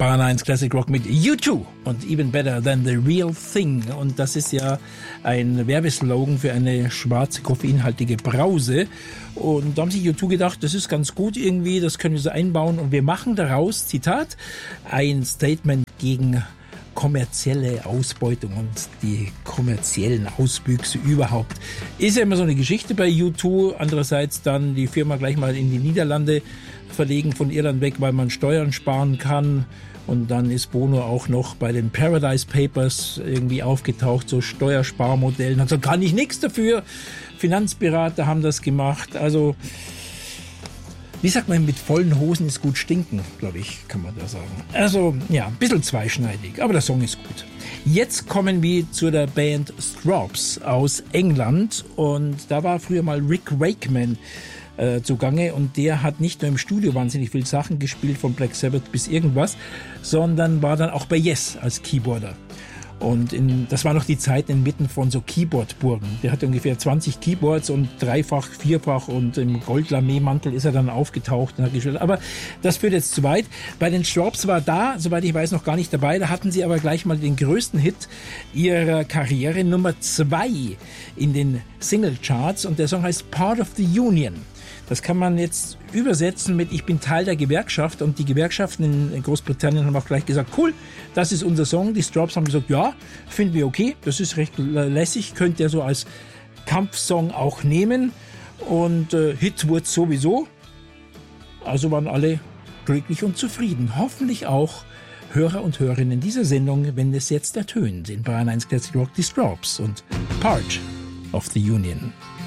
Bayern 1 Classic Rock mit U2 und Even Better Than the Real Thing. Und das ist ja ein Werbeslogan für eine schwarze, koffeinhaltige Brause. Und da haben sich U2 gedacht, das ist ganz gut irgendwie, das können wir so einbauen. Und wir machen daraus, Zitat, ein Statement gegen kommerzielle Ausbeutung und die kommerziellen Auswüchse überhaupt. Ist ja immer so eine Geschichte bei U2. Andererseits dann die Firma gleich mal in die Niederlande verlegen, von Irland weg, weil man Steuern sparen kann. Und dann ist Bono auch noch bei den Paradise Papers irgendwie aufgetaucht, so Steuersparmodellen. Also kann ich nichts dafür. Finanzberater haben das gemacht. Also, wie sagt man, mit vollen Hosen ist gut stinken, glaube ich, kann man da sagen. Also, ja, ein bisschen zweischneidig, aber der Song ist gut. Jetzt kommen wir zu der Band Strawbs aus England. Und da war früher mal Rick Wakeman zugange, und der hat nicht nur im Studio wahnsinnig viele Sachen gespielt, von Black Sabbath bis irgendwas, sondern war dann auch bei Yes als Keyboarder. Und das war noch die Zeit inmitten von so Keyboard-Burgen. Der hatte ungefähr 20 Keyboards und dreifach, vierfach, und im Gold-Lamé-Mantel ist er dann aufgetaucht und hat gespielt. Aber das führt jetzt zu weit. Bei den Strawbs war da, soweit ich weiß, noch gar nicht dabei. Da hatten sie aber gleich mal den größten Hit ihrer Karriere, Nummer 2 in den Single-Charts, und der Song heißt Part of the Union. Das kann man jetzt übersetzen mit Ich bin Teil der Gewerkschaft, und die Gewerkschaften in Großbritannien haben auch gleich gesagt, cool, das ist unser Song. Die Strawbs haben gesagt, ja, finden wir okay, das ist recht lässig, könnt ihr so als Kampfsong auch nehmen, und Hit wurde sowieso. Also waren alle glücklich und zufrieden. Hoffentlich auch Hörer und Hörerinnen dieser Sendung, wenn es jetzt ertönt in Bayern 1 Classic Rock, die Strawbs und Part of the Union.